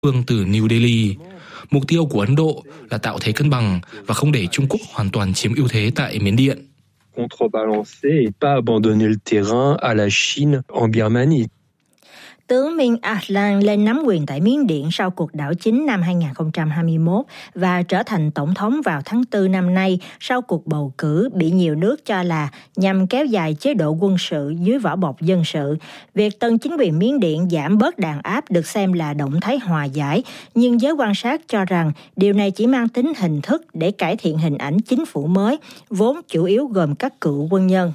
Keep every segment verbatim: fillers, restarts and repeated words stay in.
phương từ New Delhi. Mục tiêu của Ấn Độ là tạo thế cân bằng và không để Trung Quốc hoàn toàn chiếm ưu thế tại Miến Điện. Contrebalancer et pas abandonner le terrain à la Chine en Birmanie. Tướng Min Aung lên nắm quyền tại Miến Điện sau cuộc đảo chính năm hai không hai mốt và trở thành tổng thống vào tháng tư năm nay sau cuộc bầu cử bị nhiều nước cho là nhằm kéo dài chế độ quân sự dưới vỏ bọc dân sự. Việc tân chính quyền Miến Điện giảm bớt đàn áp được xem là động thái hòa giải, nhưng giới quan sát cho rằng điều này chỉ mang tính hình thức để cải thiện hình ảnh chính phủ mới, vốn chủ yếu gồm các cựu quân nhân.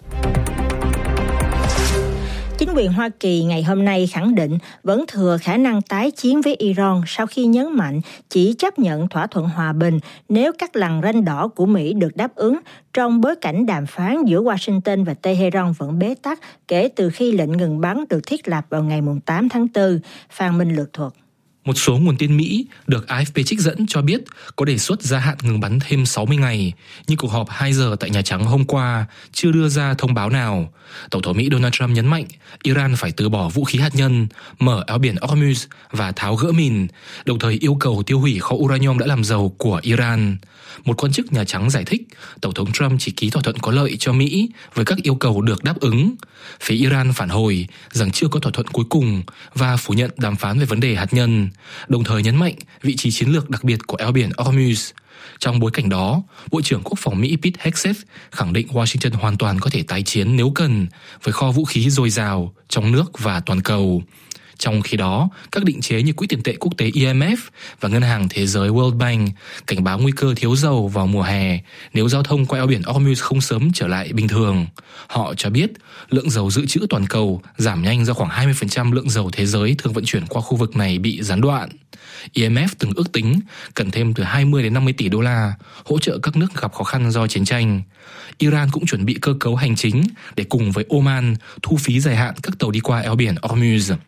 Chính quyền Hoa Kỳ ngày hôm nay khẳng định vẫn thừa khả năng tái chiến với Iran sau khi nhấn mạnh chỉ chấp nhận thỏa thuận hòa bình nếu các lằn ranh đỏ của Mỹ được đáp ứng, trong bối cảnh đàm phán giữa Washington và Tehran vẫn bế tắc kể từ khi lệnh ngừng bắn được thiết lập vào ngày tám tháng tư. Phan Minh Lược thuật. Một số nguồn tin Mỹ được a ép pê trích dẫn cho biết có đề xuất gia hạn ngừng bắn thêm sáu mươi ngày, nhưng cuộc họp hai giờ tại Nhà Trắng hôm qua chưa đưa ra thông báo nào. Tổng thống Mỹ Donald Trump nhấn mạnh Iran phải từ bỏ vũ khí hạt nhân, mở eo biển Hormuz và tháo gỡ mìn, đồng thời yêu cầu tiêu hủy kho uranium đã làm giàu của Iran. Một quan chức Nhà Trắng giải thích Tổng thống Trump chỉ ký thỏa thuận có lợi cho Mỹ với các yêu cầu được đáp ứng. Phía Iran phản hồi rằng chưa có thỏa thuận cuối cùng và phủ nhận đàm phán về vấn đề hạt nhân, đồng thời nhấn mạnh vị trí chiến lược đặc biệt của eo biển Hormuz. Trong bối cảnh đó, Bộ trưởng Quốc phòng Mỹ Pete Hegseth khẳng định Washington hoàn toàn có thể tái chiến nếu cần, với kho vũ khí dồi dào trong nước và toàn cầu. Trong khi đó, các định chế như Quỹ tiền tệ quốc tế I M F và Ngân hàng Thế giới World Bank cảnh báo nguy cơ thiếu dầu vào mùa hè nếu giao thông qua eo biển Hormuz không sớm trở lại bình thường. Họ cho biết lượng dầu dự trữ toàn cầu giảm nhanh do khoảng hai mươi phần trăm lượng dầu thế giới thường vận chuyển qua khu vực này bị gián đoạn. I M F từng ước tính cần thêm từ hai mươi đến năm mươi tỷ đô la hỗ trợ các nước gặp khó khăn do chiến tranh. Iran cũng chuẩn bị cơ cấu hành chính để cùng với Oman thu phí dài hạn các tàu đi qua eo biển Hormuz.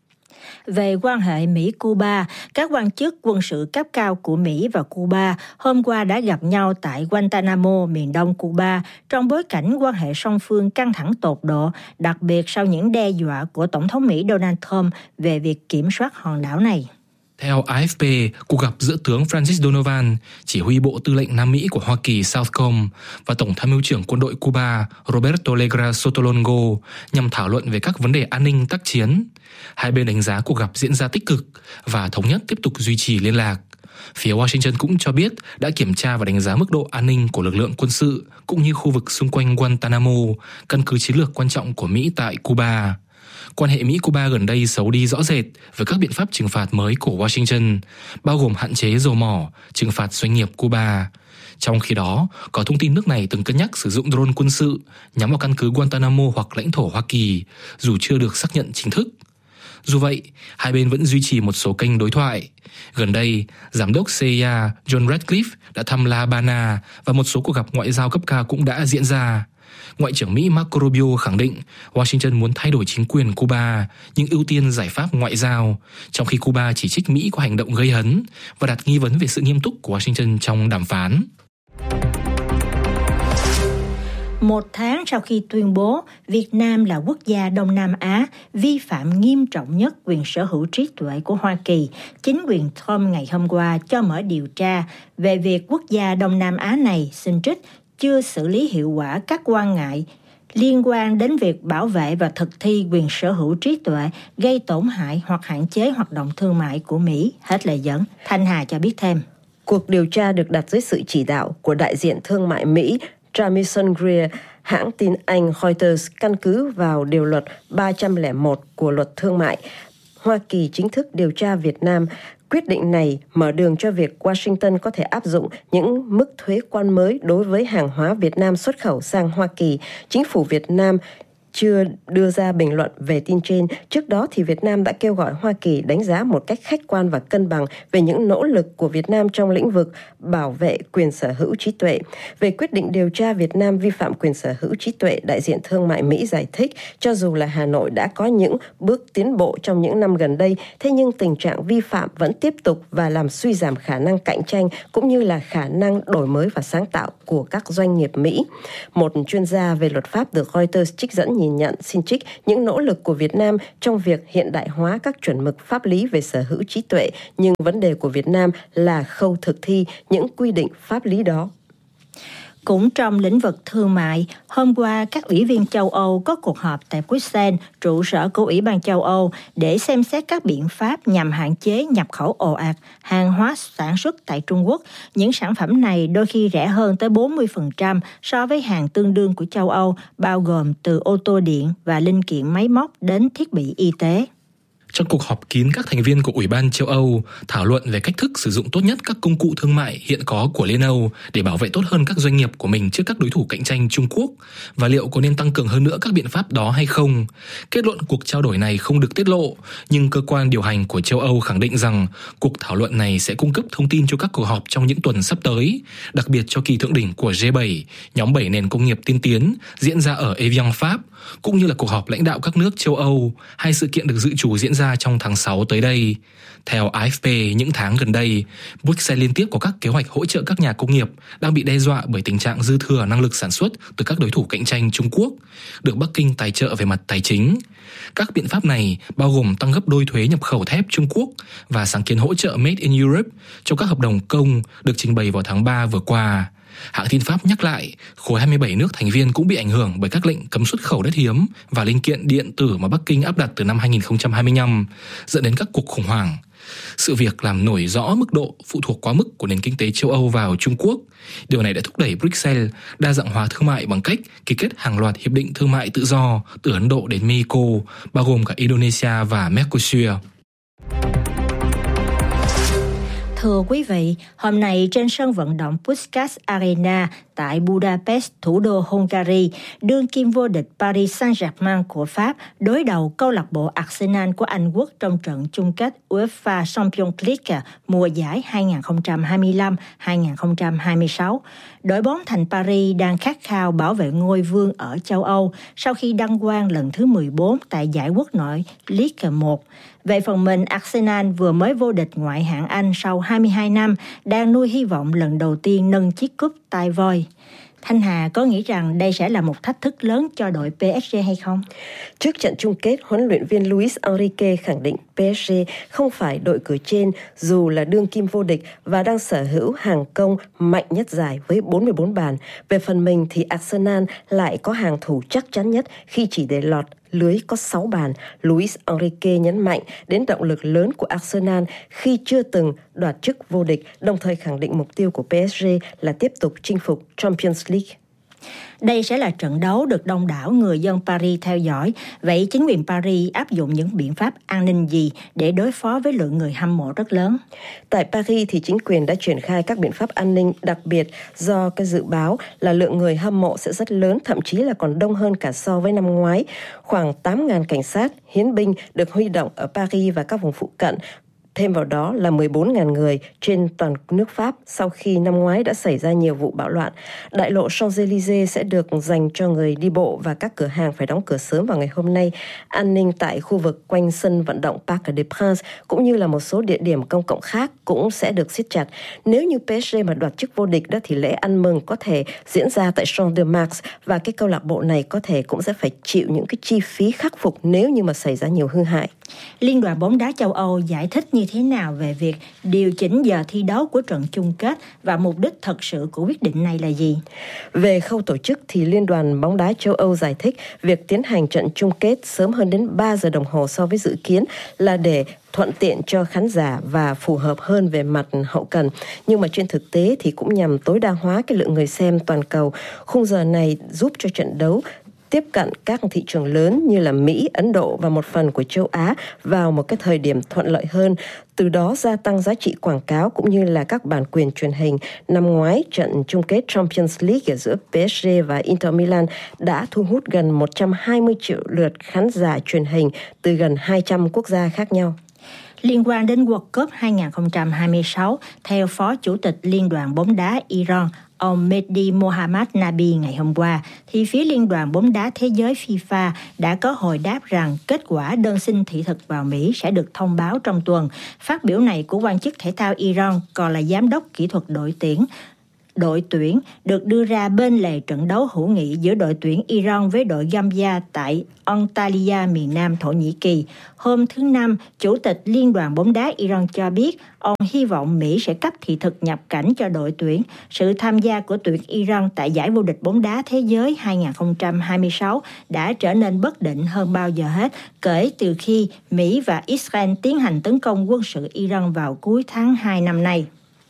Về quan hệ Mỹ-Cuba, các quan chức quân sự cấp cao của Mỹ và Cuba hôm qua đã gặp nhau tại Guantanamo, miền đông Cuba, trong bối cảnh quan hệ song phương căng thẳng tột độ, đặc biệt sau những đe dọa của Tổng thống Mỹ Donald Trump về việc kiểm soát hòn đảo này. Theo a ép pê, cuộc gặp giữa tướng Francis Donovan, chỉ huy Bộ Tư lệnh Nam Mỹ của Hoa Kỳ Southcom và Tổng tham mưu trưởng quân đội Cuba Roberto Legra Sotolongo nhằm thảo luận về các vấn đề an ninh tác chiến. Hai bên đánh giá cuộc gặp diễn ra tích cực và thống nhất tiếp tục duy trì liên lạc. Phía Washington cũng cho biết đã kiểm tra và đánh giá mức độ an ninh của lực lượng quân sự cũng như khu vực xung quanh Guantanamo, căn cứ chiến lược quan trọng của Mỹ tại Cuba. Quan hệ Mỹ-Cuba gần đây xấu đi rõ rệt với các biện pháp trừng phạt mới của Washington, bao gồm hạn chế dầu mỏ, trừng phạt doanh nghiệp Cuba. Trong khi đó, có thông tin nước này từng cân nhắc sử dụng drone quân sự nhắm vào căn cứ Guantanamo hoặc lãnh thổ Hoa Kỳ, dù chưa được xác nhận chính thức. Dù vậy, hai bên vẫn duy trì một số kênh đối thoại. Gần đây, Giám đốc xê i a John Ratcliffe đã thăm La Habana và một số cuộc gặp ngoại giao cấp cao cũng đã diễn ra. Ngoại trưởng Mỹ Marco Rubio khẳng định Washington muốn thay đổi chính quyền Cuba nhưng ưu tiên giải pháp ngoại giao, trong khi Cuba chỉ trích Mỹ có hành động gây hấn và đặt nghi vấn về sự nghiêm túc của Washington trong đàm phán. Một tháng sau khi tuyên bố Việt Nam là quốc gia Đông Nam Á vi phạm nghiêm trọng nhất quyền sở hữu trí tuệ của Hoa Kỳ, chính quyền Trump ngày hôm qua cho mở điều tra về việc quốc gia Đông Nam Á này xin trích chưa xử lý hiệu quả các quan ngại liên quan đến việc bảo vệ và thực thi quyền sở hữu trí tuệ gây tổn hại hoặc hạn chế hoạt động thương mại của Mỹ. Hết lời dẫn. Thanh Hà cho biết thêm. Cuộc điều tra được đặt dưới sự chỉ đạo của đại diện thương mại Mỹ Jamieson Greer, hãng tin Anh Reuters căn cứ vào điều luật ba trăm lẻ một của luật thương mại. Hoa Kỳ chính thức điều tra Việt Nam. Quyết định này mở đường cho việc Washington có thể áp dụng những mức thuế quan mới đối với hàng hóa Việt Nam xuất khẩu sang Hoa Kỳ. Chính phủ Việt Nam chưa đưa ra bình luận về tin trên. Trước đó thì Việt Nam đã kêu gọi Hoa Kỳ đánh giá một cách khách quan và cân bằng về những nỗ lực của Việt Nam trong lĩnh vực bảo vệ quyền sở hữu trí tuệ. Về quyết định điều tra Việt Nam vi phạm quyền sở hữu trí tuệ, đại diện thương mại Mỹ giải thích cho dù là Hà Nội đã có những bước tiến bộ trong những năm gần đây, thế nhưng tình trạng vi phạm vẫn tiếp tục và làm suy giảm khả năng cạnh tranh cũng như là khả năng đổi mới và sáng tạo của các doanh nghiệp Mỹ. Một chuyên gia về luật pháp được Reuters trích dẫn nhìn nhận xin trích những nỗ lực của Việt Nam trong việc hiện đại hóa các chuẩn mực pháp lý về sở hữu trí tuệ, nhưng vấn đề của Việt Nam là khâu thực thi những quy định pháp lý đó. Cũng trong lĩnh vực thương mại, hôm qua các ủy viên châu Âu có cuộc họp tại Bruxelles, trụ sở của Ủy ban châu Âu, để xem xét các biện pháp nhằm hạn chế nhập khẩu ồ ạt hàng hóa sản xuất tại Trung Quốc. Những sản phẩm này đôi khi rẻ hơn tới bốn mươi phần trăm so với hàng tương đương của châu Âu, bao gồm từ ô tô điện và linh kiện máy móc đến thiết bị y tế. Trong cuộc họp kín, các thành viên của Ủy ban châu Âu thảo luận về cách thức sử dụng tốt nhất các công cụ thương mại hiện có của Liên Âu để bảo vệ tốt hơn các doanh nghiệp của mình trước các đối thủ cạnh tranh Trung Quốc, và liệu có nên tăng cường hơn nữa các biện pháp đó hay không. Kết luận cuộc trao đổi này không được tiết lộ, nhưng cơ quan điều hành của châu Âu khẳng định rằng cuộc thảo luận này sẽ cung cấp thông tin cho các cuộc họp trong những tuần sắp tới, đặc biệt cho kỳ thượng đỉnh của G bảy, nhóm bảy nền công nghiệp tiên tiến diễn ra ở Evian, Pháp, cũng như là cuộc họp lãnh đạo các nước châu Âu, hai sự kiện được dự trù diễn ra trong tháng sáu tới đây. Theo a ép pê, những tháng gần đây, Bruxelles liên tiếp có các kế hoạch hỗ trợ các nhà công nghiệp đang bị đe dọa bởi tình trạng dư thừa năng lực sản xuất từ các đối thủ cạnh tranh Trung Quốc, được Bắc Kinh tài trợ về mặt tài chính. Các biện pháp này bao gồm tăng gấp đôi thuế nhập khẩu thép Trung Quốc và sáng kiến hỗ trợ Made in Europe trong các hợp đồng công được trình bày vào tháng ba vừa qua. Hãng tin Pháp nhắc lại, khối hai mươi bảy nước thành viên cũng bị ảnh hưởng bởi các lệnh cấm xuất khẩu đất hiếm và linh kiện điện tử mà Bắc Kinh áp đặt từ năm hai nghìn không trăm hai mươi lăm, dẫn đến các cuộc khủng hoảng. Sự việc làm nổi rõ mức độ phụ thuộc quá mức của nền kinh tế châu Âu vào Trung Quốc. Điều này đã thúc đẩy Bruxelles đa dạng hóa thương mại bằng cách ký kết hàng loạt hiệp định thương mại tự do từ Ấn Độ đến Mexico, bao gồm cả Indonesia và Mercosur. Thưa quý vị, hôm nay trên sân vận động Puskás Arena tại Budapest, thủ đô Hungary, đương kim vô địch Paris Saint-Germain của Pháp đối đầu câu lạc bộ Arsenal của Anh Quốc trong trận chung kết UEFA Champions League mùa giải hai nghìn không trăm hai mươi lăm hai nghìn không trăm hai mươi sáu. Đội bóng thành Paris đang khát khao bảo vệ ngôi vương ở châu Âu sau khi đăng quang lần thứ mười bốn tại giải quốc nội League một. Về phần mình, Arsenal vừa mới vô địch ngoại hạng Anh sau hai mươi hai năm, đang nuôi hy vọng lần đầu tiên nâng chiếc cúp tai voi. Thanh Hà có nghĩ rằng đây sẽ là một thách thức lớn cho đội pê ét giê hay không? Trước trận chung kết, huấn luyện viên Luis Enrique khẳng định pê ét giê không phải đội cửa trên dù là đương kim vô địch và đang sở hữu hàng công mạnh nhất giải với bốn mươi bốn bàn. Về phần mình thì Arsenal lại có hàng thủ chắc chắn nhất khi chỉ để lọt lưới có sáu bàn. Luis Enrique nhấn mạnh đến động lực lớn của Arsenal khi chưa từng đoạt chức vô địch, đồng thời khẳng định mục tiêu của pê ét giê là tiếp tục chinh phục Champions League. Đây sẽ là trận đấu được đông đảo người dân Paris theo dõi. Vậy chính quyền Paris áp dụng những biện pháp an ninh gì để đối phó với lượng người hâm mộ rất lớn? Tại Paris thì chính quyền đã triển khai các biện pháp an ninh đặc biệt do cái dự báo là lượng người hâm mộ sẽ rất lớn, thậm chí là còn đông hơn cả so với năm ngoái. Khoảng tám nghìn cảnh sát, hiến binh được huy động ở Paris và các vùng phụ cận. Thêm vào đó là mười bốn nghìn người trên toàn nước Pháp sau khi năm ngoái đã xảy ra nhiều vụ bạo loạn. Đại lộ Champs-Élysées sẽ được dành cho người đi bộ và các cửa hàng phải đóng cửa sớm vào ngày hôm nay. An ninh tại khu vực quanh sân vận động Parc des Princes cũng như là một số địa điểm công cộng khác cũng sẽ được siết chặt. Nếu như pê ét giê mà đoạt chức vô địch đó thì lễ ăn mừng có thể diễn ra tại Champ de Mars và cái câu lạc bộ này có thể cũng sẽ phải chịu những cái chi phí khắc phục nếu như mà xảy ra nhiều hư hại. Liên đoàn bóng đá châu Âu giải thích như thế nào về việc điều chỉnh giờ thi đấu của trận chung kết và mục đích thật sự của quyết định này là gì? Về khâu tổ chức thì Liên đoàn bóng đá châu Âu giải thích việc tiến hành trận chung kết sớm hơn đến ba giờ đồng hồ so với dự kiến là để thuận tiện cho khán giả và phù hợp hơn về mặt hậu cần. Nhưng mà trên thực tế thì cũng nhằm tối đa hóa cái lượng người xem toàn cầu. Khung giờ này giúp cho trận đấu tiếp cận các thị trường lớn như là Mỹ, Ấn Độ và một phần của châu Á vào một cái thời điểm thuận lợi hơn, từ đó gia tăng giá trị quảng cáo cũng như là các bản quyền truyền hình. Năm ngoái, trận chung kết Champions League giữa pê ét giê và Inter Milan đã thu hút gần một trăm hai mươi triệu lượt khán giả truyền hình từ gần hai trăm quốc gia khác nhau. Liên quan đến World Cup hai không hai sáu, theo Phó Chủ tịch Liên đoàn bóng đá Iran, ông Mehdi Mohammad Nabi ngày hôm qua, thì phía Liên đoàn bóng đá thế giới FIFA đã có hồi đáp rằng kết quả đơn xin thị thực vào Mỹ sẽ được thông báo trong tuần. Phát biểu này của quan chức thể thao Iran còn là giám đốc kỹ thuật đội tuyển đội tuyển được đưa ra bên lề trận đấu hữu nghị giữa đội tuyển Iran với đội Gambia tại Antalya, miền Nam Thổ Nhĩ Kỳ. Hôm thứ Năm, Chủ tịch Liên đoàn bóng đá Iran cho biết ông hy vọng Mỹ sẽ cấp thị thực nhập cảnh cho đội tuyển. Sự tham gia của tuyển Iran tại giải vô địch bóng đá thế giới hai không hai sáu đã trở nên bất định hơn bao giờ hết kể từ khi Mỹ và Israel tiến hành tấn công quân sự Iran vào cuối tháng hai năm nay.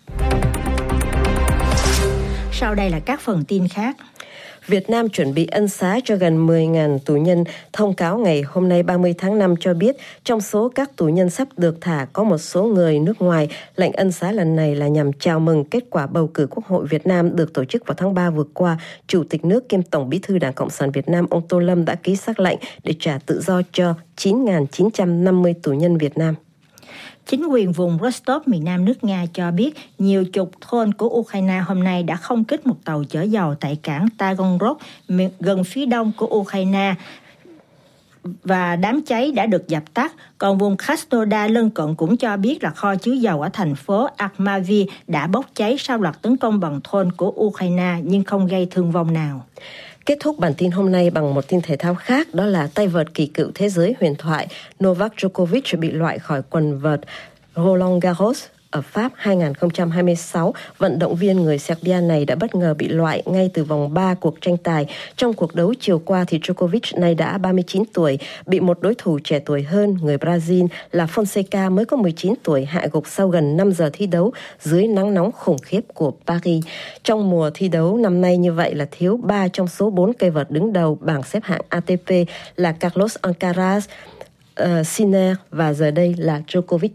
Sau đây là các phần tin khác. Việt Nam chuẩn bị ân xá cho gần mười nghìn tù nhân. Thông cáo ngày hôm nay ba mươi tháng năm cho biết trong số các tù nhân sắp được thả có một số người nước ngoài. Lệnh ân xá lần này là nhằm chào mừng kết quả bầu cử Quốc hội Việt Nam được tổ chức vào tháng ba vừa qua. Chủ tịch nước kiêm Tổng Bí thư Đảng Cộng sản Việt Nam ông Tô Lâm đã ký sắc lệnh để trả tự do cho chín nghìn chín trăm năm mươi tù nhân Việt Nam. Chính quyền vùng Rostov, miền nam nước Nga cho biết nhiều chục thôn của Ukraine hôm nay đã không kích một tàu chở dầu tại cảng Taganrog gần phía đông của Ukraine và đám cháy đã được dập tắt. Còn vùng Krasnodar lân cận cũng cho biết là kho chứa dầu ở thành phố Armavir đã bốc cháy sau loạt tấn công bằng drone của Ukraine nhưng không gây thương vong nào. Kết thúc bản tin hôm nay bằng một tin thể thao khác, đó là tay vợt kỳ cựu thế giới huyền thoại Novak Djokovic bị loại khỏi quần vợt Roland Garros ở Pháp hai không hai sáu. Vận động viên người Serbia này đã bất ngờ bị loại ngay từ vòng ba cuộc tranh tài. Trong cuộc đấu chiều qua thì Djokovic nay đã ba mươi chín tuổi, bị một đối thủ trẻ tuổi hơn người Brazil là Fonseca mới có mười chín tuổi hạ gục sau gần năm giờ thi đấu dưới nắng nóng khủng khiếp của Paris. Trong mùa thi đấu năm nay như vậy là thiếu ba trong số bốn cây vợt đứng đầu bảng xếp hạng a tê pê là Carlos Alcaraz, uh, Sinner và giờ đây là Djokovic.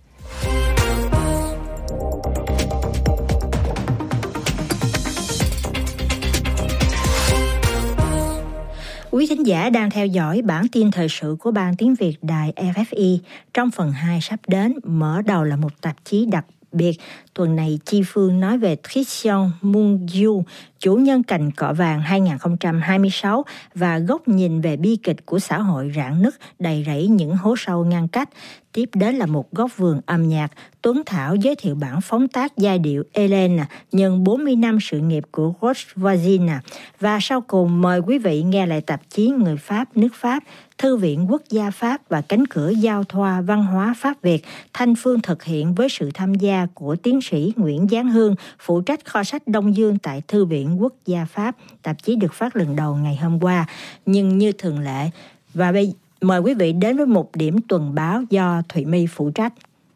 Quý thính giả đang theo dõi bản tin thời sự của Ban Tiếng Việt Đài ép ép i. Trong phần hai sắp đến, mở đầu là một tạp chí đặc biệt. Tuần này, Chi Phương nói về Christian Mungiu, chủ nhân cành cọ vàng hai không hai sáu và góc nhìn về bi kịch của xã hội rạn nứt đầy rẫy những hố sâu ngăn cách. Tiếp đến là một góc vườn âm nhạc. Tuấn Thảo giới thiệu bản phóng tác giai điệu Elena nhân bốn mươi năm sự nghiệp của Roch Voisine. Và sau cùng mời quý vị nghe lại tạp chí Người Pháp nước Pháp, Thư viện Quốc gia Pháp và cánh cửa giao thoa văn hóa Pháp Việt. Thanh Phương thực hiện với sự tham gia của tiến sĩ Nguyễn Giáng Hương, phụ trách kho sách Đông Dương tại Thư viện Quốc gia Pháp. Tạp chí được phát lần đầu ngày hôm qua. Nhưng như thường lệ, và bây mời quý vị đến với một điểm tuần báo do Thụy My phụ trách.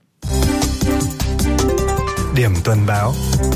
Điểm tuần báo.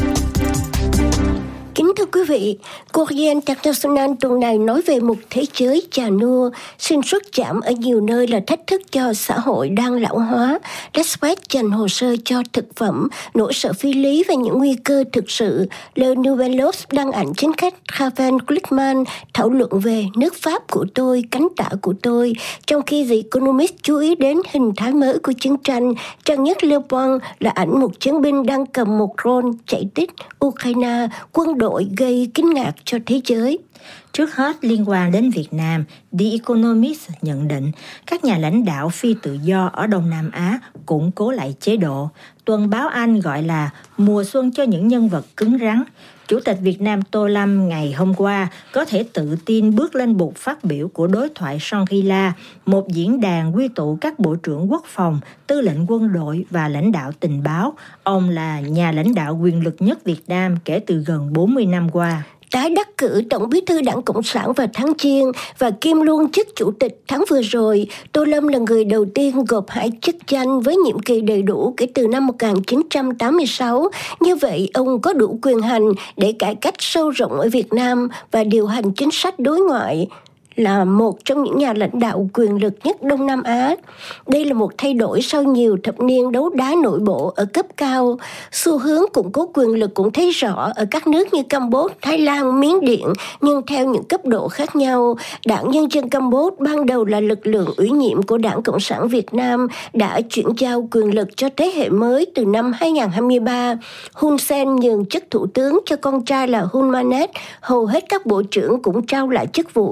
Kính thưa quý vị, Courrier International tuần này nói về một thế giới già nua, sinh suất giảm ở nhiều nơi là thách thức cho xã hội đang lão hóa. Deswest dành hồ sơ cho thực phẩm, nỗi sợ phi lý và những nguy cơ thực sự. Le Nouvelos đăng ảnh chính khách Raven Glickman thảo luận về nước Pháp của tôi, cánh tả của tôi, trong khi The Economist chú ý đến hình thái mới của chiến tranh. Trang nhất Le Point là ảnh một chiến binh đang cầm một drone chạy tích Ukraine, quân đội gây kinh ngạc cho thế giới. Trước hết, liên quan đến Việt Nam, The Economist nhận định các nhà lãnh đạo phi tự do ở Đông Nam Á củng cố lại chế độ. Tuần báo Anh gọi là mùa xuân cho những nhân vật cứng rắn. Chủ tịch Việt Nam Tô Lâm ngày hôm qua có thể tự tin bước lên bục phát biểu của đối thoại Shangri-La, một diễn đàn quy tụ các bộ trưởng quốc phòng, tư lệnh quân đội và lãnh đạo tình báo. Ông là nhà lãnh đạo quyền lực nhất Việt Nam kể từ gần bốn mươi năm qua. Tái đắc cử Tổng Bí thư Đảng Cộng sản vào tháng Giêng và kiêm luôn chức chủ tịch tháng vừa rồi, Tô Lâm là người đầu tiên gộp hai chức danh với nhiệm kỳ đầy đủ kể từ năm một nghìn chín trăm tám mươi sáu. Như vậy, ông có đủ quyền hành để cải cách sâu rộng ở Việt Nam và điều hành chính sách đối ngoại. Là một trong những nhà lãnh đạo quyền lực nhất Đông Nam Á. Đây là một thay đổi sau nhiều thập niên đấu đá nội bộ ở cấp cao. Xu hướng củng cố quyền lực cũng thấy rõ ở các nước như Campuchia, Thái Lan, Miến Điện, nhưng theo những cấp độ khác nhau. Đảng Nhân dân Campuchia ban đầu là lực lượng ủy nhiệm của Đảng Cộng sản Việt Nam đã chuyển giao quyền lực cho thế hệ mới từ năm hai không hai ba. Hun Sen nhường chức thủ tướng cho con trai là Hun Manet. Hầu hết các bộ trưởng cũng trao lại chức vụ cho con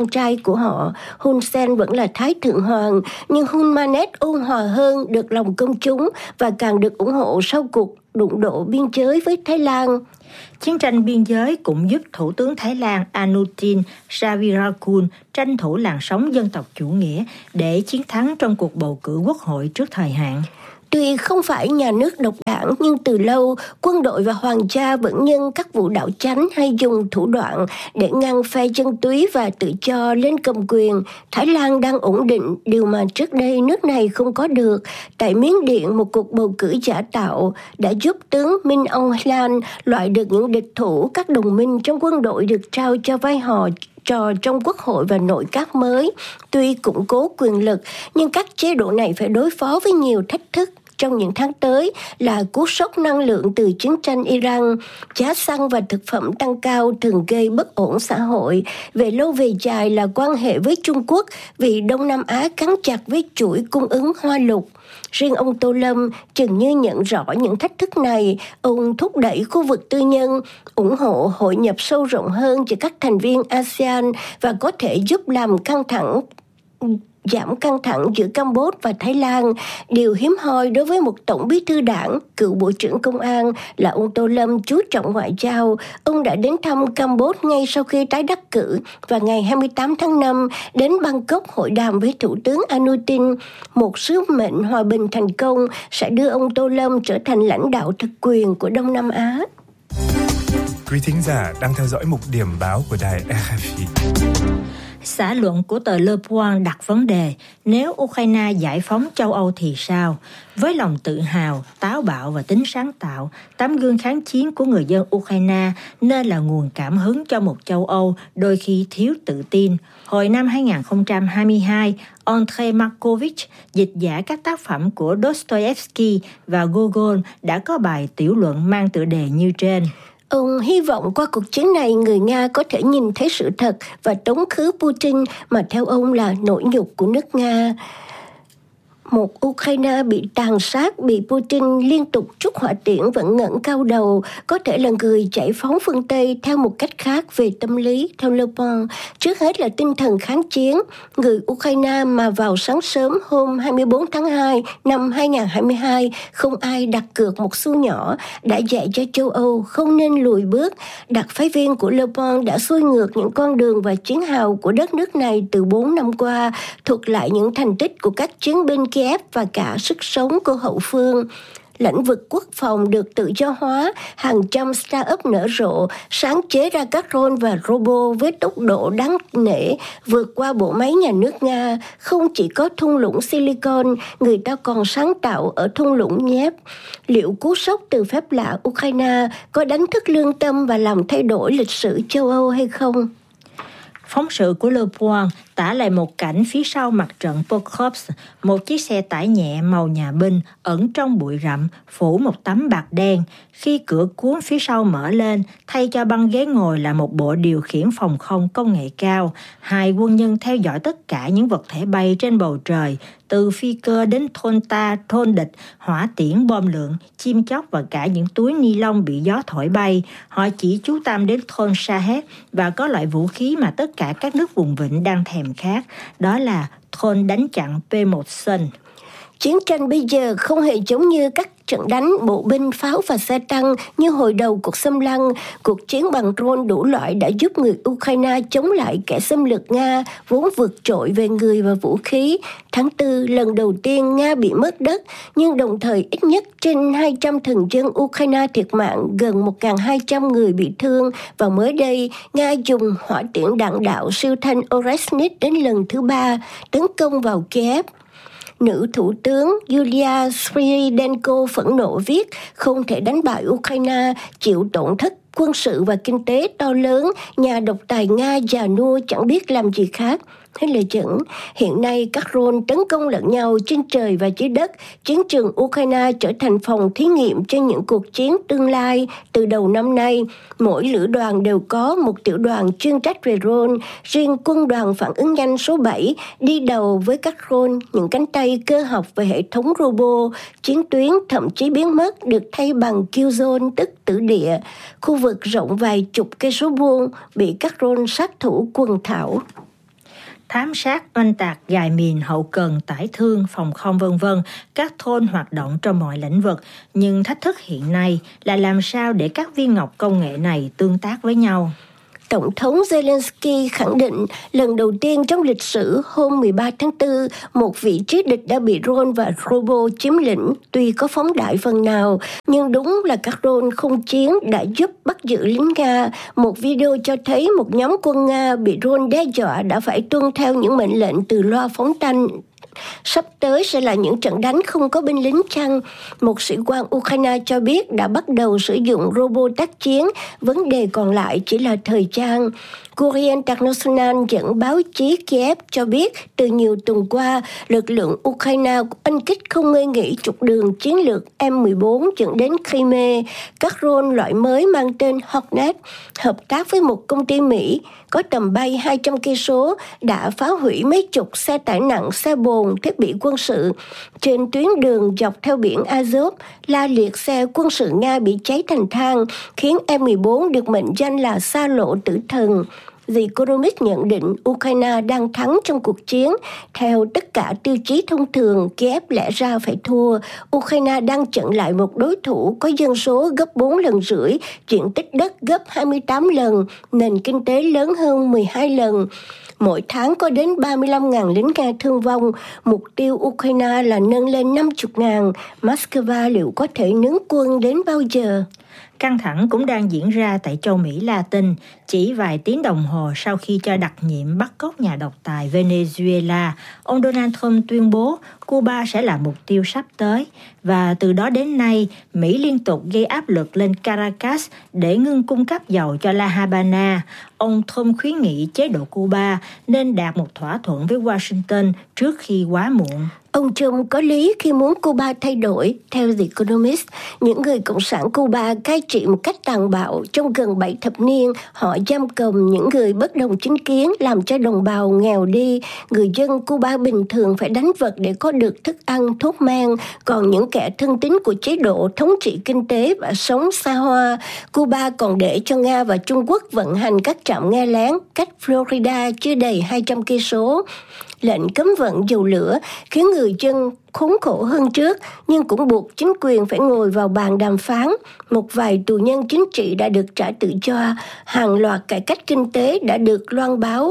con trai của họ. Hun Sen vẫn là Thái Thượng Hoàng, nhưng Hun Manet ôn hòa hơn, được lòng công chúng và càng được ủng hộ sau cuộc đụng độ biên giới với Thái Lan. Chiến tranh biên giới cũng giúp Thủ tướng Thái Lan Anutin Javirakul tranh thủ làn sóng dân tộc chủ nghĩa để chiến thắng trong cuộc bầu cử quốc hội trước thời hạn. Tuy không phải nhà nước độc đảng, nhưng từ lâu, quân đội và hoàng gia vẫn nhân các vụ đảo chánh hay dùng thủ đoạn để ngăn phe dân túy và tự do lên cầm quyền. Thái Lan đang ổn định, điều mà trước đây nước này không có được. Tại Miến Điện, một cuộc bầu cử giả tạo đã giúp tướng Min Aung Hlaing loại được những địch thủ. Các đồng minh trong quân đội được trao cho vai trò trò trong quốc hội và nội các mới. Tuy củng cố quyền lực, nhưng các chế độ này phải đối phó với nhiều thách thức. Trong những tháng tới là cú sốc năng lượng từ chiến tranh Iran, giá xăng và thực phẩm tăng cao thường gây bất ổn xã hội. Về lâu về dài là quan hệ với Trung Quốc, vì Đông Nam Á gắn chặt với chuỗi cung ứng hoa lục. Riêng ông Tô Lâm chừng như nhận rõ những thách thức này, ông thúc đẩy khu vực tư nhân, ủng hộ hội nhập sâu rộng hơn giữa các thành viên a sê an và có thể giúp làm căng thẳng giảm căng thẳng giữa Campuchia và Thái Lan. Điều hiếm hoi đối với một tổng bí thư đảng, cựu bộ trưởng công an là ông Tô Lâm chú trọng ngoại giao. Ông đã đến thăm Campuchia ngay sau khi tái đắc cử và ngày hai mươi tám tháng năm đến Bangkok hội đàm với Thủ tướng Anutin. Một sứ mệnh hòa bình thành công sẽ đưa ông Tô Lâm trở thành lãnh đạo thực quyền của Đông Nam Á. Quý thính giả đang theo dõi mục điểm báo của đài rờ ép i. Xã luận của tờ Le Point đặt vấn đề nếu Ukraine giải phóng châu Âu thì sao? Với lòng tự hào, táo bạo và tính sáng tạo, tấm gương kháng chiến của người dân Ukraine nên là nguồn cảm hứng cho một châu Âu đôi khi thiếu tự tin. Hồi năm hai không hai hai, Andrei Markovych, dịch giả các tác phẩm của Dostoevsky và Gogol, đã có bài tiểu luận mang tựa đề như trên. Ông hy vọng qua cuộc chiến này người Nga có thể nhìn thấy sự thật và tống khứ Putin mà theo ông là nỗi nhục của nước Nga. Một Ukraine bị tàn sát, bị Putin liên tục trút hỏa tiễn vẫn ngẩng cao đầu, có thể là người giải phóng phương Tây theo một cách khác về tâm lý, theo Le Point. Trước hết là tinh thần kháng chiến. Người Ukraine mà vào sáng sớm hôm hai mươi bốn tháng hai năm hai nghìn không trăm hai mươi hai, không ai đặt cược một xu nhỏ, đã dạy cho châu Âu không nên lùi bước. Đặc phái viên của Le Point đã xuôi ngược những con đường và chiến hào của đất nước này từ bốn năm qua, thuật lại những thành tích của các chiến binh Kiev và cả sức sống của hậu phương. Lĩnh vực quốc phòng được tự do hóa, hàng trăm start-up nở rộ, sáng chế ra các drone và robot với tốc độ đáng nể vượt qua bộ máy nhà nước Nga. Không chỉ có thung lũng Silicon, người ta còn sáng tạo ở thung lũng Nhếp. Liệu cú sốc từ phép lạ Ukraine có đánh thức lương tâm và làm thay đổi lịch sử châu Âu hay không? Phóng sự của Le Point tả lại một cảnh phía sau mặt trận Pokrovsk, một chiếc xe tải nhẹ màu nhà binh ẩn trong bụi rậm, phủ một tấm bạt đen. Khi cửa cuốn phía sau mở lên, thay cho băng ghế ngồi là một bộ điều khiển phòng không công nghệ cao. Hai quân nhân theo dõi tất cả những vật thể bay trên bầu trời, từ phi cơ đến thôn ta, thôn địch, hỏa tiễn, bom lượng, chim chóc và cả những túi ni lông bị gió thổi bay. Họ chỉ chú tâm đến thôn Shahed và có loại vũ khí mà tất cả các nước vùng vịnh đang thèm khát, đó là thôn đánh chặn P một Sun. Chiến tranh bây giờ không hề giống như các trận đánh bộ binh, pháo và xe tăng như hồi đầu cuộc xâm lăng. Cuộc chiến bằng drone đủ loại đã giúp người Ukraine chống lại kẻ xâm lược Nga vốn vượt trội về người và vũ khí. Tháng tư, lần đầu tiên Nga bị mất đất, nhưng đồng thời ít nhất trên hai trăm thường dân Ukraine thiệt mạng, gần một nghìn hai trăm người bị thương. Và mới đây, Nga dùng hỏa tiễn đạn đạo siêu thanh Oresnit đến lần thứ ba tấn công vào Kiev. Nữ thủ tướng Yulia Sviridenko phẫn nộ viết không thể đánh bại Ukraine, chịu tổn thất quân sự và kinh tế to lớn, nhà độc tài Nga già nua chẳng biết làm gì khác. Thế là chuẩn, hiện nay các drone tấn công lẫn nhau trên trời và dưới đất. Chiến trường Ukraine trở thành phòng thí nghiệm cho những cuộc chiến tương lai. Từ đầu năm nay, mỗi lữ đoàn đều có một tiểu đoàn chuyên trách về drone. Riêng quân đoàn phản ứng nhanh số bảy đi đầu với các drone, những cánh tay cơ học về hệ thống robot. Chiến tuyến thậm chí biến mất, được thay bằng kill zone, tức tử địa. Khu vực rộng vài chục cây số vuông bị các drone sát thủ quần thảo. thám sát, oanh tạc, gài mìn, hậu cần, tải thương, phòng không vân vân, các thôn hoạt động trong mọi lĩnh vực. Nhưng thách thức hiện nay là làm sao để các viên ngọc công nghệ này tương tác với nhau. Tổng thống Zelensky khẳng định lần đầu tiên trong lịch sử hôm mười ba tháng tư, một vị trí địch đã bị drone và robot chiếm lĩnh, tuy có phóng đại phần nào, nhưng đúng là các drone không chiến đã giúp bắt giữ lính Nga. Một video cho thấy một nhóm quân Nga bị drone đe dọa đã phải tuân theo những mệnh lệnh từ loa phóng thanh. Sắp tới sẽ là những trận đánh không có binh lính chăng? Một sĩ quan Ukraine cho biết đã bắt đầu sử dụng robot tác chiến, vấn đề còn lại chỉ là thời gian. Courrier International dẫn báo chí Kiev cho biết từ nhiều tuần qua, lực lượng Ukraine oanh kích không ngơi nghỉ trục đường chiến lược M mười bốn dẫn đến Crimea. Các drone loại mới mang tên Hornet hợp tác với một công ty Mỹ có tầm bay hai trăm cây số đã phá hủy mấy chục xe tải nặng, xe bồn, thiết bị quân sự trên tuyến đường dọc theo biển Azov. La liệt xe quân sự Nga bị cháy thành than, khiến M mười bốn được mệnh danh là xa lộ tử thần. The Economist nhận định Ukraine đang thắng trong cuộc chiến. Theo tất cả tiêu chí thông thường, Kiev lẽ ra phải thua. Ukraine đang chặn lại một đối thủ có dân số gấp bốn lần rưỡi, diện tích đất gấp hai mươi tám lần, nền kinh tế lớn hơn mười hai lần. Mỗi tháng có đến ba mươi lăm nghìn lính Nga thương vong. Mục tiêu Ukraine là nâng lên năm mươi nghìn. Moscow liệu có thể nướng quân đến bao giờ? Căng thẳng cũng đang diễn ra tại châu Mỹ Latin. Chỉ vài tiếng đồng hồ sau khi cho đặc nhiệm bắt cóc nhà độc tài Venezuela, ông Donald Trump tuyên bố Cuba sẽ là mục tiêu sắp tới. Và từ đó đến nay, Mỹ liên tục gây áp lực lên Caracas để ngưng cung cấp dầu cho La Habana. Ông Trump khuyến nghị chế độ Cuba nên đạt một thỏa thuận với Washington trước khi quá muộn. Ông Trump có lý khi muốn Cuba thay đổi. Theo The Economist, những người Cộng sản Cuba cai trị một cách tàn bạo trong gần bảy thập niên. Họ giam cầm những người bất đồng chính kiến, làm cho đồng bào nghèo đi. Người dân Cuba bình thường phải đánh vật để có được thức ăn, thuốc men. Còn những kẻ thân tín của chế độ thống trị kinh tế và sống xa hoa, Cuba còn để cho Nga và Trung Quốc vận hành các trạm nghe lén cách Florida chưa đầy hai trăm cây số. Lệnh cấm vận dầu lửa khiến người dân khốn khổ hơn trước, nhưng cũng buộc chính quyền phải ngồi vào bàn đàm phán. Một vài tù nhân chính trị đã được trả tự do, hàng loạt cải cách kinh tế đã được loan báo.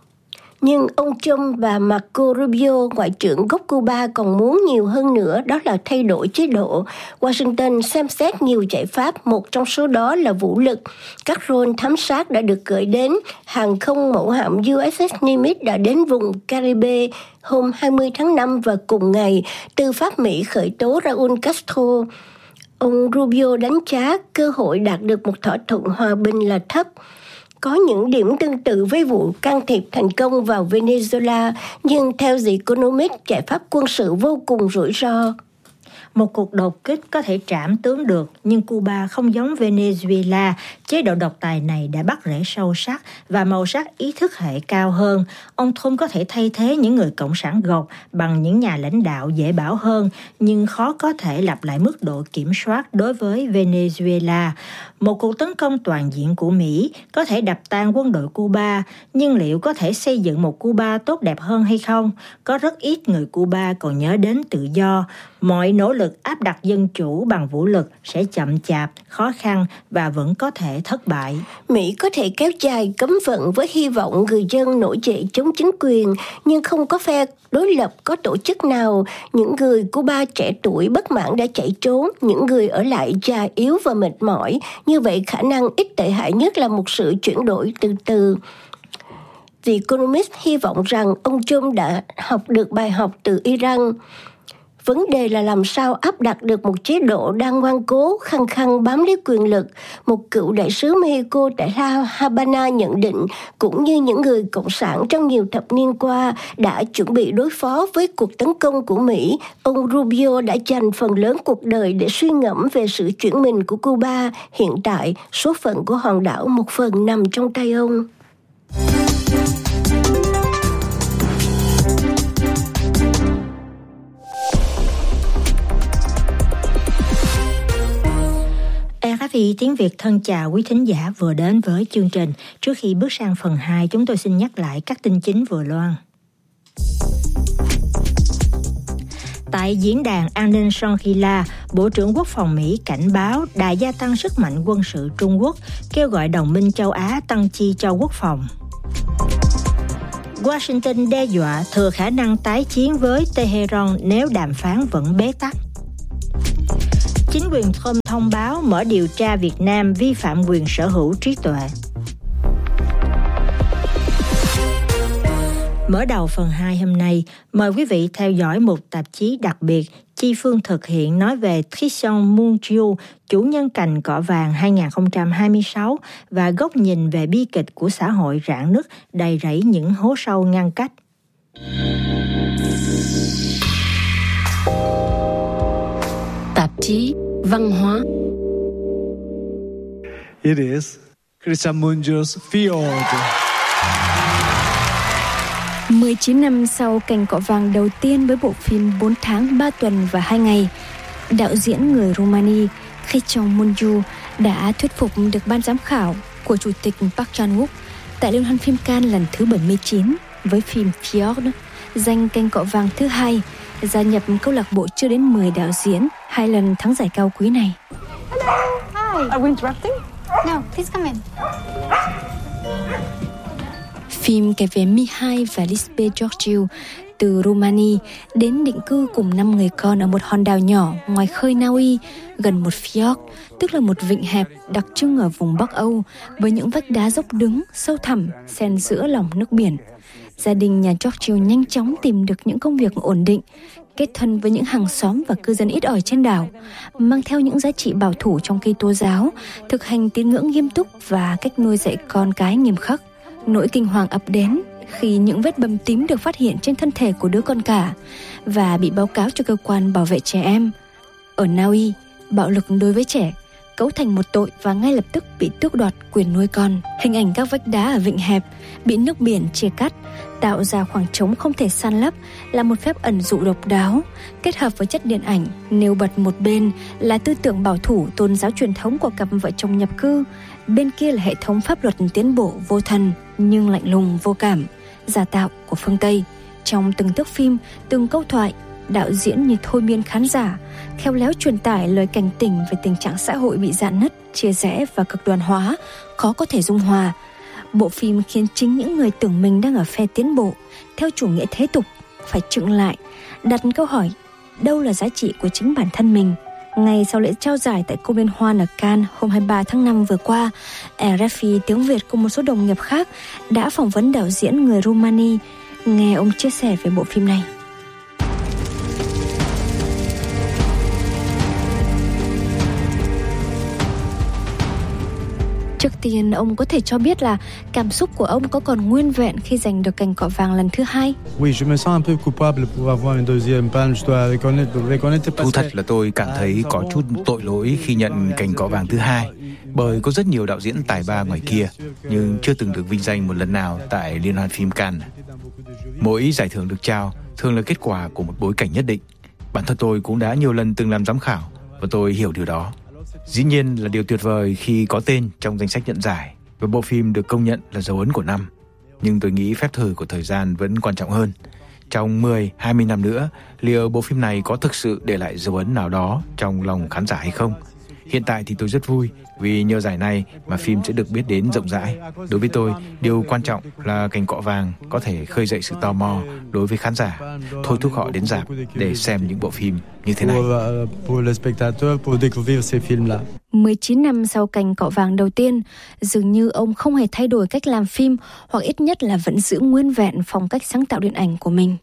Nhưng ông Trump và Marco Rubio, ngoại trưởng gốc Cuba, còn muốn nhiều hơn nữa, đó là thay đổi chế độ. Washington xem xét nhiều giải pháp, một trong số đó là vũ lực. Các drone thám sát đã được gửi đến. Hàng không mẫu hạm u ét ét Nimitz đã đến vùng Caribe hôm hai mươi tháng năm và cùng ngày, tư pháp Mỹ khởi tố Raúl Castro. Ông Rubio đánh giá cơ hội đạt được một thỏa thuận hòa bình là thấp. Có những điểm tương tự với vụ can thiệp thành công vào Venezuela, nhưng theo The Economist, giải pháp quân sự vô cùng rủi ro. Một cuộc đột kích có thể trảm tướng được, nhưng Cuba không giống Venezuela. Chế độ độc tài này đã bắt rễ sâu sắc và màu sắc ý thức hệ cao hơn. Ông Trump có thể thay thế những người cộng sản gộc bằng những nhà lãnh đạo dễ bảo hơn, nhưng khó có thể lặp lại mức độ kiểm soát đối với Venezuela. Một cuộc tấn công toàn diện của Mỹ có thể đập tan quân đội Cuba, nhưng liệu có thể xây dựng một Cuba tốt đẹp hơn hay không? Có rất ít người Cuba còn nhớ đến tự do. Mọi nỗ lực áp đặt dân chủ bằng vũ lực sẽ chậm chạp, khó khăn và vẫn có thể thất bại. Mỹ có thể kéo dài cấm vận với hy vọng người dân nổi dậy chống chính quyền, nhưng không có phe đối lập, có tổ chức nào. Những người Cuba trẻ tuổi bất mãn đã chạy trốn, những người ở lại già yếu và mệt mỏi. Như vậy khả năng ít tệ hại nhất là một sự chuyển đổi từ từ. The Economist hy vọng rằng ông Trump đã học được bài học từ Iran. Vấn đề là làm sao áp đặt được một chế độ đang ngoan cố, khăng khăng bám lấy quyền lực. Một cựu đại sứ Mexico tại La Habana nhận định, cũng như những người cộng sản trong nhiều thập niên qua đã chuẩn bị đối phó với cuộc tấn công của Mỹ, ông Rubio đã dành phần lớn cuộc đời để suy ngẫm về sự chuyển mình của Cuba. Hiện tại, số phận của hòn đảo một phần nằm trong tay ông. rờ ép i tiếng Việt thân chào quý thính giả vừa đến với chương trình. Trước khi bước sang phần hai, chúng tôi xin nhắc lại các tin chính vừa loan. Tại diễn đàn an ninh Shangri-La, Bộ trưởng Quốc phòng Mỹ cảnh báo đà gia tăng sức mạnh quân sự Trung Quốc, kêu gọi đồng minh châu Á tăng chi cho quốc phòng. Washington đe dọa thừa khả năng tái chiến với Tehran nếu đàm phán vẫn bế tắc. Chính quyền Trump thông báo mở điều tra Việt Nam vi phạm quyền sở hữu trí tuệ. Mở đầu phần hai hôm nay, mời quý vị theo dõi một tạp chí đặc biệt Chi Phương thực hiện nói về Tristan Mungiu, chủ nhân cành cọ vàng hai không hai sáu và góc nhìn về bi kịch của xã hội rạn nứt đầy rẫy những hố sâu ngăn cách. Tạp chí Văn hóa. It is Tristan Mungiu's Fjord. mười chín năm sau cành cọ vàng đầu tiên với bộ phim bốn tháng, ba tuần và hai ngày, đạo diễn người Romania Tristan Mungiu đã thuyết phục được ban giám khảo của Chủ tịch Park Chan-wook tại Liên hoan phim Cannes lần thứ bảy mươi chín với phim Fjord, giành cành cọ vàng thứ hai, gia nhập câu lạc bộ chưa đến mười đạo diễn hai lần thắng giải cao quý này. Hello. Hi. Are we interrupting? No, please come in. Phim kể về Mihai và Lisbeth Georgiou từ Romania đến định cư cùng năm người con ở một hòn đảo nhỏ ngoài khơi Na Uy, gần một fjord, tức là một vịnh hẹp đặc trưng ở vùng Bắc Âu với những vách đá dốc đứng, sâu thẳm, xen giữa lòng nước biển. Gia đình nhà Georgiou nhanh chóng tìm được những công việc ổn định, kết thân với những hàng xóm và cư dân ít ỏi trên đảo, mang theo những giá trị bảo thủ trong Kitô giáo, thực hành tín ngưỡng nghiêm túc và cách nuôi dạy con cái nghiêm khắc. Nỗi kinh hoàng ập đến khi những vết bầm tím được phát hiện trên thân thể của đứa con cả và bị báo cáo cho cơ quan bảo vệ trẻ em. Ở Na Uy, bạo lực đối với trẻ cấu thành một tội và ngay lập tức bị tước đoạt quyền nuôi con. Hình ảnh các vách đá ở vịnh hẹp bị nước biển chia cắt, tạo ra khoảng trống không thể san lấp là một phép ẩn dụ độc đáo, kết hợp với chất điện ảnh nêu bật một bên là tư tưởng bảo thủ tôn giáo truyền thống của cặp vợ chồng nhập cư, bên kia là hệ thống pháp luật tiến bộ vô thần nhưng lạnh lùng vô cảm, giả tạo của phương Tây. Trong từng thước phim, từng câu thoại, đạo diễn như thôi miên khán giả, khéo léo truyền tải lời cảnh tỉnh về tình trạng xã hội bị rạn nứt, chia rẽ và cực đoan hóa, khó có thể dung hòa. Bộ phim khiến chính những người tưởng mình đang ở phe tiến bộ, theo chủ nghĩa thế tục, phải chững lại, đặt câu hỏi đâu là giá trị của chính bản thân mình. Ngay sau lễ trao giải tại Cung Liên Hoan ở Cannes hôm hai mươi ba tháng năm vừa qua, rờ ép i tiếng Việt cùng một số đồng nghiệp khác đã phỏng vấn đạo diễn người Romania. Nghe ông chia sẻ về bộ phim này. Trước tiên, ông có thể cho biết là cảm xúc của ông có còn nguyên vẹn khi giành được cành cọ vàng lần thứ hai? Oui, je me sens un peu coupable pour avoir une deuxième palme, je dois reconnaître, reconnaître. Thú thật là tôi cảm thấy có chút tội lỗi khi nhận cành cọ vàng thứ hai, bởi có rất nhiều đạo diễn tài ba ngoài kia, nhưng chưa từng được vinh danh một lần nào tại Liên hoan phim Cannes. Mỗi giải thưởng được trao thường là kết quả của một bối cảnh nhất định. Bản thân tôi cũng đã nhiều lần từng làm giám khảo và tôi hiểu điều đó. Dĩ nhiên là điều tuyệt vời khi có tên trong danh sách nhận giải và bộ phim được công nhận là dấu ấn của năm. Nhưng tôi nghĩ phép thử của thời gian vẫn quan trọng hơn. Trong mười, hai mươi năm nữa, liệu bộ phim này có thực sự để lại dấu ấn nào đó trong lòng khán giả hay không? Hiện tại thì tôi rất vui vì nhờ giải này mà phim sẽ được biết đến rộng rãi. Đối với tôi, điều quan trọng là cành cọ vàng có thể khơi dậy sự tò mò đối với khán giả, thôi thúc họ đến rạp để xem những bộ phim như thế này. mười chín năm sau cành cọ vàng đầu tiên, dường như ông không hề thay đổi cách làm phim, hoặc ít nhất là vẫn giữ nguyên vẹn phong cách sáng tạo điện ảnh của mình.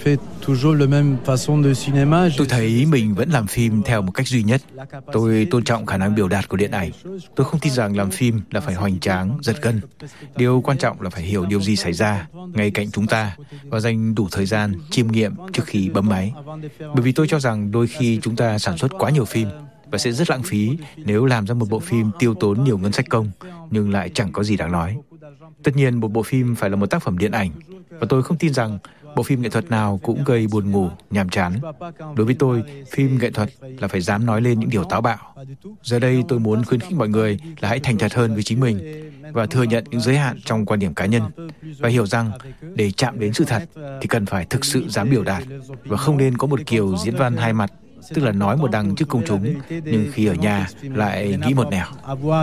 Tôi thấy mình vẫn làm phim theo một cách duy nhất. Tôi tôn trọng khả năng biểu đạt của điện ảnh. Tôi không tin rằng làm phim là phải hoành tráng, giật gân. Điều quan trọng là phải hiểu điều gì xảy ra ngay cạnh chúng ta và dành đủ thời gian chiêm nghiệm trước khi bấm máy. Bởi vì tôi cho rằng đôi khi chúng ta sản xuất quá nhiều phim và sẽ rất lãng phí nếu làm ra một bộ phim tiêu tốn nhiều ngân sách công nhưng lại chẳng có gì đáng nói. Tất nhiên một bộ phim phải là một tác phẩm điện ảnh và tôi không tin rằng Bộ phim nghệ thuật nào cũng gây buồn ngủ, nhàm chán. Đối với tôi, phim nghệ thuật là phải dám nói lên những điều táo bạo. Giờ đây tôi muốn khuyến khích mọi người là hãy thành thật hơn với chính mình và thừa nhận những giới hạn trong quan điểm cá nhân và hiểu rằng để chạm đến sự thật thì cần phải thực sự dám biểu đạt và không nên có một kiểu diễn văn hai mặt, tức là nói một đằng trước công chúng nhưng khi ở nhà lại nghĩ một nẻo.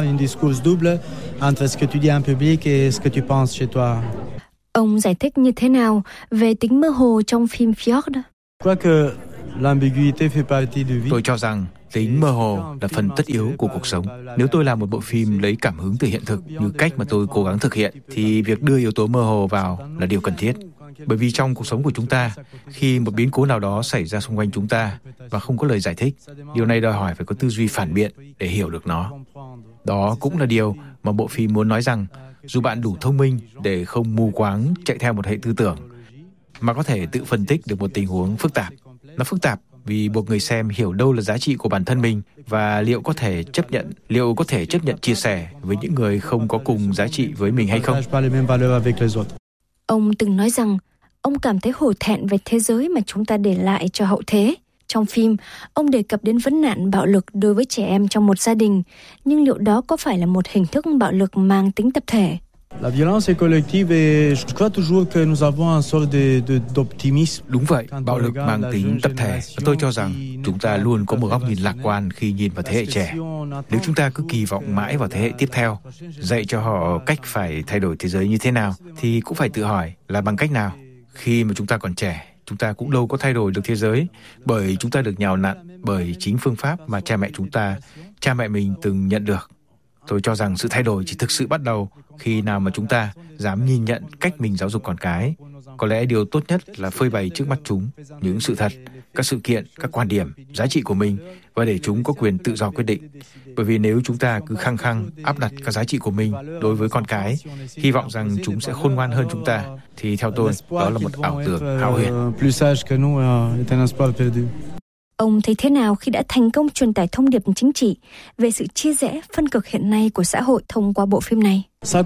Ông giải thích như thế nào về tính mơ hồ trong phim Fjord? Tôi cho rằng tính mơ hồ là phần tất yếu của cuộc sống. Nếu tôi làm một bộ phim lấy cảm hứng từ hiện thực như cách mà tôi cố gắng thực hiện, thì việc đưa yếu tố mơ hồ vào là điều cần thiết. Bởi vì trong cuộc sống của chúng ta, khi một biến cố nào đó xảy ra xung quanh chúng ta và không có lời giải thích, điều này đòi hỏi phải có tư duy phản biện để hiểu được nó. Đó cũng là điều mà bộ phim muốn nói rằng dù bạn đủ thông minh để không mù quáng chạy theo một hệ tư tưởng, mà có thể tự phân tích được một tình huống phức tạp. Nó phức tạp vì buộc người xem hiểu đâu là giá trị của bản thân mình và liệu có thể chấp nhận liệu có thể chấp nhận chia sẻ với những người không có cùng giá trị với mình hay không. Ông từng nói rằng ông cảm thấy hổ thẹn về thế giới mà chúng ta để lại cho hậu thế. Trong phim, ông đề cập đến vấn nạn bạo lực đối với trẻ em trong một gia đình, nhưng liệu đó có phải là một hình thức bạo lực mang tính tập thể? Đúng vậy, bạo lực mang tính tập thể. Tôi cho rằng chúng ta luôn có một góc nhìn lạc quan khi nhìn vào thế hệ trẻ. Nếu chúng ta cứ kỳ vọng mãi vào thế hệ tiếp theo, dạy cho họ cách phải thay đổi thế giới như thế nào, thì cũng phải tự hỏi là bằng cách nào. Khi mà chúng ta còn trẻ, chúng ta cũng đâu có thay đổi được thế giới, bởi chúng ta được nhào nặn bởi chính phương pháp mà cha mẹ chúng ta, cha mẹ mình từng nhận được. Tôi cho rằng sự thay đổi chỉ thực sự bắt đầu khi nào mà chúng ta dám nhìn nhận cách mình giáo dục con cái. Có lẽ điều tốt nhất là phơi bày trước mắt chúng những sự thật, các sự kiện, các quan điểm, giá trị của mình và để chúng có quyền tự do quyết định. Bởi vì nếu chúng ta cứ khăng khăng áp đặt các giá trị của mình đối với con cái, hy vọng rằng chúng sẽ khôn ngoan hơn chúng ta, thì theo tôi, đó là một ảo tưởng hão huyền. Ông thấy thế nào khi đã thành công truyền tải thông điệp chính trị về sự chia rẽ phân cực hiện nay của xã hội thông qua bộ phim này?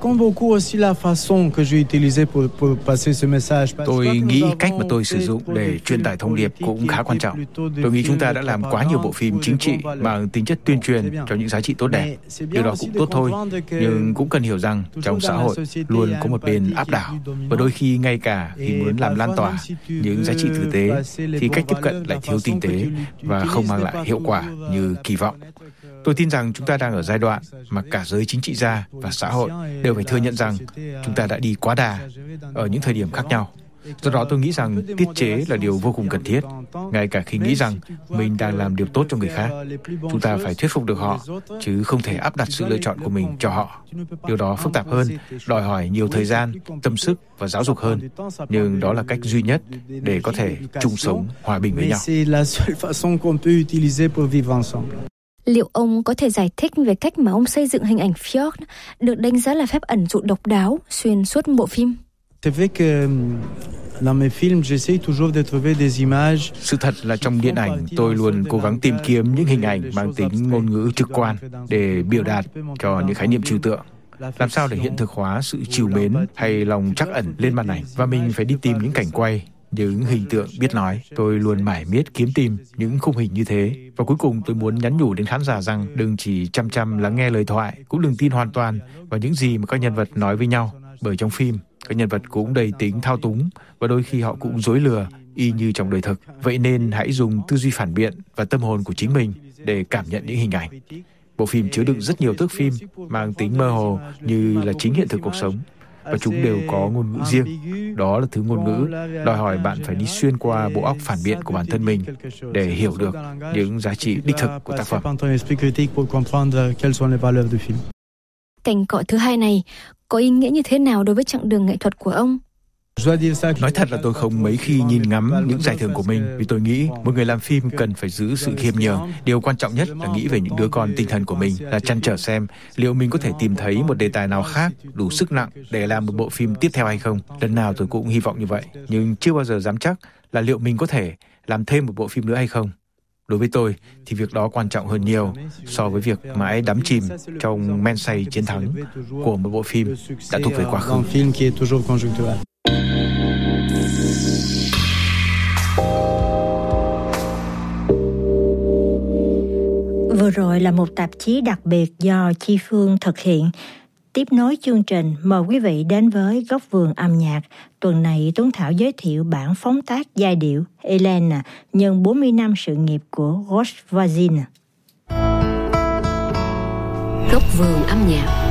Tôi nghĩ cách mà tôi sử dụng để truyền tải thông điệp cũng khá quan trọng. Tôi nghĩ chúng ta đã làm quá nhiều bộ phim chính trị mang tính chất tuyên truyền cho những giá trị tốt đẹp. Điều đó cũng tốt thôi, nhưng cũng cần hiểu rằng trong xã hội luôn có một bên áp đảo, và đôi khi ngay cả khi muốn làm lan tỏa những giá trị tử tế thì cách tiếp cận lại thiếu tinh tế và không mang lại hiệu quả như kỳ vọng. Tôi tin rằng chúng ta đang ở giai đoạn mà cả giới chính trị gia và xã hội đều phải thừa nhận rằng chúng ta đã đi quá đà ở những thời điểm khác nhau. Do đó tôi nghĩ rằng tiết chế là điều vô cùng cần thiết. Ngay cả khi nghĩ rằng mình đang làm điều tốt cho người khác, chúng ta phải thuyết phục được họ, chứ không thể áp đặt sự lựa chọn của mình cho họ. Điều đó phức tạp hơn, đòi hỏi nhiều thời gian, tâm sức và giáo dục hơn. Nhưng đó là cách duy nhất để có thể chung sống hòa bình với nhau. Liệu ông có thể giải thích về cách mà ông xây dựng hình ảnh Fjord được đánh giá là phép ẩn dụ độc đáo xuyên suốt bộ phim? Sự thật là trong điện ảnh tôi luôn cố gắng tìm kiếm những hình ảnh mang tính ngôn ngữ trực quan để biểu đạt cho những khái niệm trừu tượng. Làm sao để hiện thực hóa sự trìu mến hay lòng trắc ẩn lên màn ảnh, và mình phải đi tìm những cảnh quay, những hình tượng biết nói. Tôi luôn mải miết kiếm tìm những khung hình như thế. Và cuối cùng tôi muốn nhắn nhủ đến khán giả rằng đừng chỉ chăm chăm lắng nghe lời thoại, cũng đừng tin hoàn toàn vào những gì mà các nhân vật nói với nhau. Bởi trong phim, các nhân vật cũng đầy tính thao túng và đôi khi họ cũng dối lừa y như trong đời thực. Vậy nên hãy dùng tư duy phản biện và tâm hồn của chính mình để cảm nhận những hình ảnh. Bộ phim chứa đựng rất nhiều thước phim mang tính mơ hồ như là chính hiện thực cuộc sống, và chúng đều có ngôn ngữ riêng. Đó là thứ ngôn ngữ đòi hỏi bạn phải đi xuyên qua bộ óc phản biện của bản thân mình để hiểu được những giá trị đích thực của tác phẩm. Cảnh cọ thứ hai này có ý nghĩa như thế nào đối với chặng đường nghệ thuật của ông? Nói thật là tôi không mấy khi nhìn ngắm những giải thưởng của mình, vì tôi nghĩ một người làm phim cần phải giữ sự khiêm nhường. Điều quan trọng nhất là nghĩ về những đứa con tinh thần của mình, là trăn trở xem liệu mình có thể tìm thấy một đề tài nào khác đủ sức nặng để làm một bộ phim tiếp theo hay không. Lần nào tôi cũng hy vọng như vậy, nhưng chưa bao giờ dám chắc là liệu mình có thể làm thêm một bộ phim nữa hay không. Đối với tôi thì việc đó quan trọng hơn nhiều so với việc mãi đắm chìm trong men say chiến thắng của một bộ phim đã thuộc về quá khứ. Vừa rồi là một tạp chí đặc biệt do Chi Phương thực hiện. Tiếp nối chương trình, mời quý vị đến với Góc vườn âm nhạc. Tuần này Tuấn Thảo giới thiệu bản phóng tác giai điệu Elena nhân bốn mươi năm sự nghiệp của Roche Voisine. Góc vườn âm nhạc.